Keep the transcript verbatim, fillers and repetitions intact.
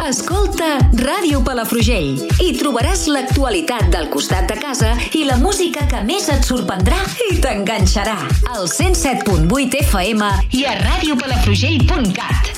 Escolta Ràdio Palafrugell i trobaràs l'actualitat del costat de casa i la música que més et sorprendrà i t'enganxarà. Al cent set punt vuit F M i a ràdio palafrugell punt cat.